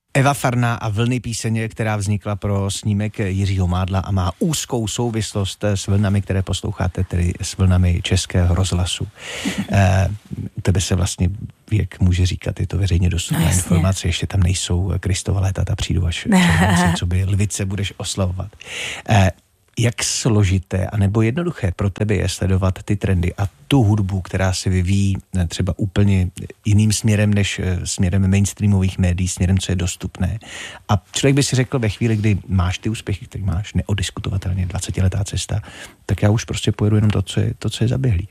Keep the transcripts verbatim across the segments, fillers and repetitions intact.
Eva Farná a Vlny, píseň, která vznikla pro snímek Jiřího Mádla a má úzkou souvislost s vlnami, které posloucháte, tedy s vlnami Českého rozhlasu. e, u tebe se vlastně věk může říkat, je to veřejně dostupná no, informace, ještě tam nejsou Kristova léta, ta přijdu až červenci, co by Lvice budeš oslavovat. E, Jak složité anebo jednoduché pro tebe je sledovat ty trendy a tu hudbu, která se vyvíjí třeba úplně jiným směrem než směrem mainstreamových médií, směrem, co je dostupné. A člověk by si řekl ve chvíli, kdy máš ty úspěchy, který máš neodiskutovatelně dvacetiletá cesta, tak já už prostě pojedu jenom to, co je, to, co je zaběhlý.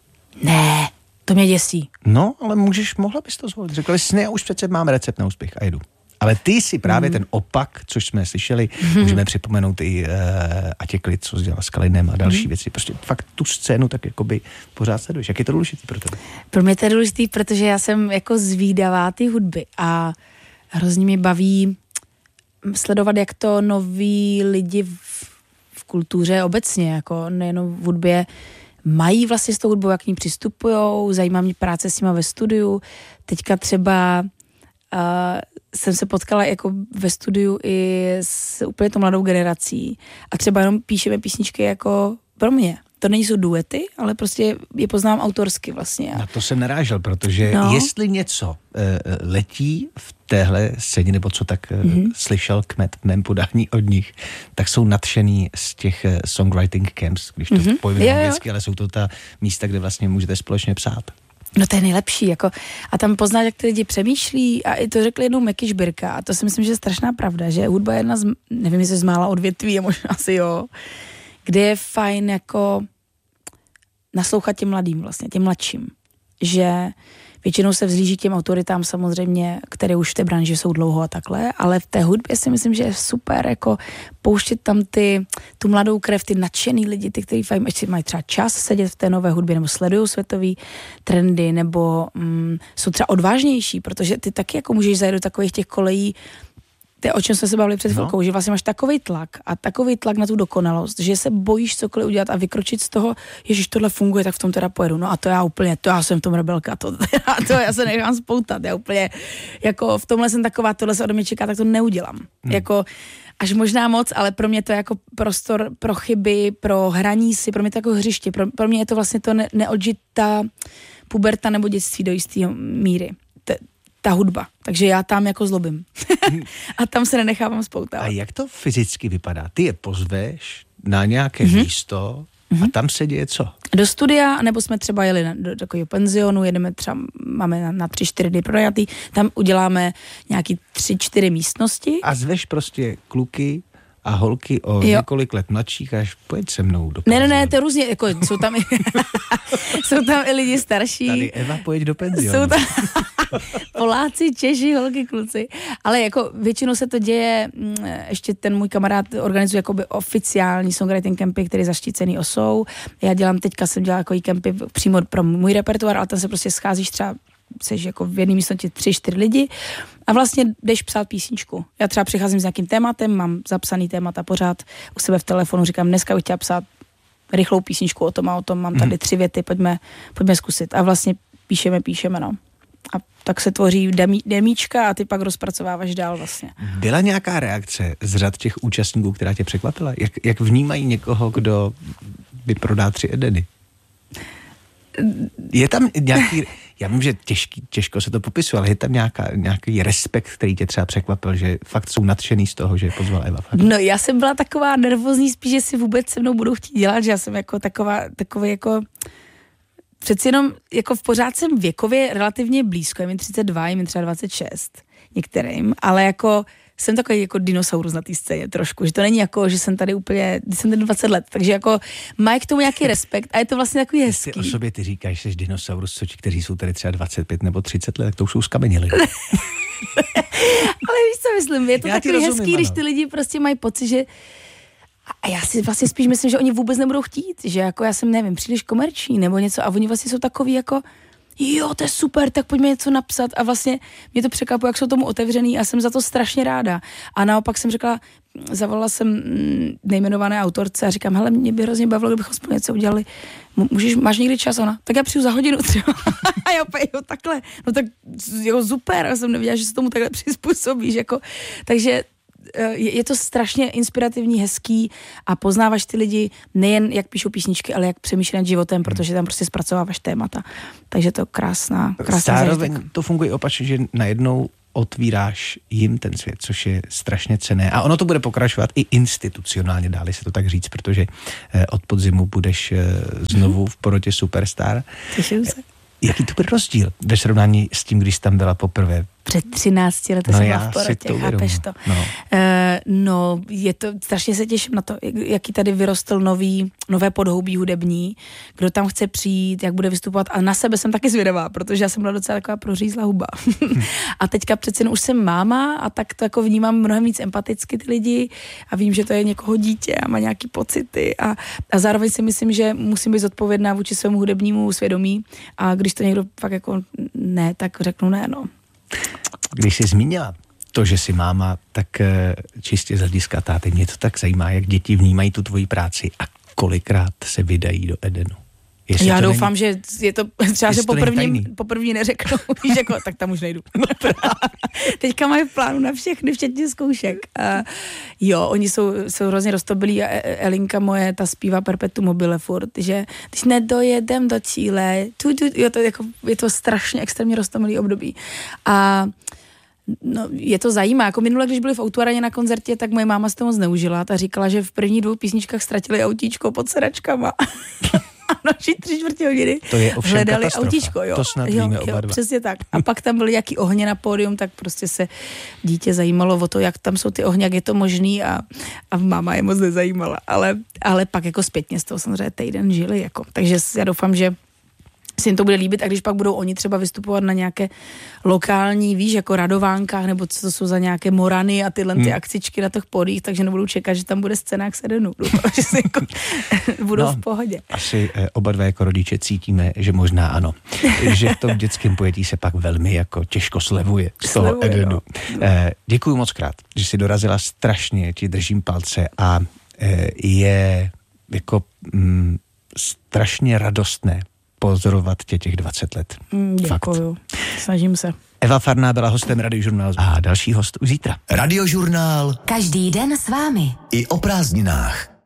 Ne, to mě děsí. No, ale můžeš, mohla bys to zvolit. Řekla bys, ne, já už přece mám recept na úspěch a jedu. Ale ty si právě mm. ten opak, což jsme slyšeli, mm. můžeme připomenout i uh, Atě Klid, co dělala s Kalinem a další mm. věci. Prostě fakt tu scénu tak jakoby pořád sleduješ. Jak je to důležitý pro tebe? Pro mě to je důležitý, protože já jsem jako zvídavá ty hudby a hrozně mě baví sledovat, jak to noví lidi v, v kultuře obecně, jako nejenom v hudbě, mají vlastně s tou hudbou, jak k ní přistupujou, zajímá mě práce s nima ve studiu. Teďka třeba Uh, jsem se potkala jako ve studiu i s úplně tou mladou generací a třeba jenom píšeme písničky jako pro mě. To nejsou duety, ale prostě je poznám autorsky vlastně. Na to jsem narážel, protože no. jestli něco uh, letí v téhle scéně, nebo co tak uh, mm-hmm. slyšel Kmet v mém podání od nich, tak jsou nadšený z těch uh, songwriting camps, když to mm-hmm. pojmenuji anglicky, ale jsou to ta místa, kde vlastně můžete společně psát. No to je nejlepší, jako a tam poznáš, jak ty lidi přemýšlí a i to řekl jednou Meky Žbirka a to si myslím, že je strašná pravda, že hudba je jedna z, nevím, jestli z mála odvětví a možná asi jo, kde je fajn jako naslouchat těm mladým vlastně, těm mladším, že většinou se vzlíží těm autoritám samozřejmě, které už v té branži jsou dlouho a takhle, ale v té hudbě si myslím, že je super jako pouštět tam ty, tu mladou krev, ty nadšený lidi, ty, kteří fajn, ještě mají třeba čas sedět v té nové hudbě, nebo sledují světový trendy, nebo mm, jsou třeba odvážnější, protože ty taky jako můžeš zajít do takových těch kolejí, to je, o čem jsme se bavili před chvilkou, no. že vlastně máš takovej tlak a takovej tlak na tu dokonalost, že se bojíš cokoliv udělat a vykročit z toho, ježiš, tohle funguje, tak v tom teda pojedu. No a to já úplně, to já jsem v tom rebelka, to, to já se nechám spoutat, já úplně, jako v tomhle jsem taková, tohle se ode mě čeká, tak to neudělám. Hmm. Jako až možná moc, ale pro mě to je jako prostor pro chyby, pro hraní si, pro mě to jako hřiště, pro, pro mě je to vlastně to ne, neodžitá puberta nebo dětství do jisté míry. T- ta hudba, takže já tam jako zlobím. A tam se nenechávám spoutat. A jak to fyzicky vypadá? Ty je pozveš na nějaké mm-hmm. místo a tam se děje co? Do studia, nebo jsme třeba jeli na, do takového penzionu, jedeme třeba, máme na, na tři, čtyři dny pronajatý, tam uděláme nějaký tři, čtyři místnosti. A zveš prostě kluky a holky o jo. několik let mladších, až pojď se mnou do penzionu. Ne, ne, ne, to různě, jako jsou tam i, jsou tam i lidi starší. Tady Eva, pojď do penzionu. Jsou tam Poláci, Češi, holky, kluci. Ale jako většinou se to děje, ještě ten můj kamarád organizuje jakoby oficiální songwriting campy, který je zaštícený osou. Já dělám, teďka jsem dělala jako campy přímo pro můj repertoár, ale tam se prostě scházíš třeba, seš jako v jedné místnosti tři, čtyři lidi a vlastně jdeš psát písničku. Já třeba přicházím s nějakým tématem, mám zapsaný témata pořád u sebe v telefonu, říkám, dneska bych chtěla psát rychlou písničku o tom a o tom, mám tady tři věty, pojďme, pojďme zkusit. A vlastně píšeme, píšeme, no. A tak se tvoří demí, demíčka a ty pak rozpracováváš dál vlastně. Byla nějaká reakce z řad těch účastníků, která tě překvapila? Jak, jak vnímají někoho, kdo by prodá tři edeny? Je tam nějaký, já vím, že těžký, těžko se to popisuje, ale je tam nějaká, nějaký respekt, který tě třeba překvapil, že fakt jsou nadšený z toho, že je pozval Eva Farná? No já jsem byla taková nervózní spíš, že si vůbec se mnou budou chtít dělat, že já jsem jako taková, takový jako přeci jenom jako v pořád jsem věkově relativně blízko, je mi třicet dva, je mi třeba dvacet šest některým, ale jako jsem takový jako dinosaurus na té scéně trošku, že to není jako, že jsem tady úplně, jsem tady dvacet let, takže jako mají k tomu nějaký respekt a je to vlastně takový hezký. Ty o sobě ty říkáš, že jsi dinosaurus, co ti, kteří jsou tady třeba dvacet pět nebo třicet let, tak to už jsou skameněli. Ale víš co myslím, je to já takový rozumím, hezký, ano. Když ty lidi prostě mají pocit, že a já si vlastně spíš myslím, že oni vůbec nebudou chtít, že jako já jsem, nevím, příliš komerční nebo něco a oni vlastně jsou takový jako, jo, to je super, tak pojďme něco napsat a vlastně mě to překvapuje, jak jsou tomu otevřený a jsem za to strašně ráda. A naopak jsem řekla, zavolala jsem nejmenované autorce a říkám, hele, mě by hrozně bavilo, kdybychom spolu něco udělali. Můžeš, máš někdy čas? Ona, tak já přijdu za hodinu třeba. A já opět, jo, takhle. No tak, jo, super, já jsem nevěděla, že se tomu takhle přizpůsobíš, jako. Takže je, je to strašně inspirativní, hezký a poznáváš ty lidi nejen jak píšou písničky, ale jak přemýšlí nad životem, protože tam prostě zpracováváš témata. Takže to krásná, krásná zároveň zážitek. To funguje opačně, že najednou otvíráš jim ten svět, což je strašně cenné. A ono to bude pokračovat i institucionálně, dáli se to tak říct, protože od podzimu budeš znovu v porotě Superstar. Těším se. Jaký to bude rozdíl ve srovnání s tím, když jsi tam byla poprvé? Před třinácti lety no jsem byla v porotě, to chápeš to? No. Uh, no, je to, strašně se těším na to, jaký tady vyrostl nový, nové podhoubí hudební, kdo tam chce přijít, jak bude vystupovat a na sebe jsem taky zvědavá, protože já jsem byla docela taková prořízlá huba. A teďka přece jen už jsem máma a tak to jako vnímám mnohem víc empaticky ty lidi a vím, že to je někoho dítě a má nějaký pocity a, a zároveň si myslím, že musím být zodpovědná vůči svému hudebnímu svědomí a když to někdo fakt jako ne, tak řeknu ne, no. Když jsi zmínila to, že jsi máma, tak čistě z hlediska táty, mě to tak zajímá, jak děti vnímají tu tvoji práci a kolikrát se vydají do Edenu. Jestli já doufám, není, že je to třeba, že po první neřeknou, víš, jako, tak tam už nejdu. No, teďka mají v plánu na všechny, včetně zkoušek. Uh, jo, oni jsou, jsou hrozně roztobilí a Elinka moje, ta zpívá Perpetuum mobile furt, že když nedojedem do Chile, tu, tu, jo, to, jako, je to strašně extrémně roztomilý období. A no, je to zajímá. Jako minule, když byli v Autuaraně na koncertě, tak moje máma se toho zneužila. Ta říkala, že v prvních dvou písničkách ztratili autíčko pod sedačkama. A naši tři čtvrtě hodiny to je ovšem hledali katastrofa. Autíčko. Jo. To snad jo, víme jo, oba dva. Přesně tak. A pak tam byly nějaký ohně na pódium, tak prostě se dítě zajímalo o to, jak tam jsou ty ohně, jak je to možný a, a máma je moc nezajímala. Ale, ale pak jako zpětně z toho samozřejmě týden žili. Jako. Takže já doufám, že si jim to bude líbit a když pak budou oni třeba vystupovat na nějaké lokální, víš, jako radovánkách, nebo co to jsou za nějaké morany a tyhle ty hmm. akcičky na těch podích, takže nebudou čekat, že tam bude scéna k sedenu. Doufám, že si jako budou no, v pohodě. Asi eh, oba dva jako rodiče cítíme, že možná ano. Že v tom dětském pojetí se pak velmi jako těžko slevuje z toho slevuje, Edenu. No. Eh, děkuju moc krát, že jsi dorazila, strašně ti držím palce a eh, je jako mm, strašně radostné pozorovat tě těch dvacet let. Mm, děkuju. Fakt. Snažím se. Eva Farná byla hostem Radiožurnálu a další host už zítra. Radiožurnál. Každý den s vámi. I o prázdninách.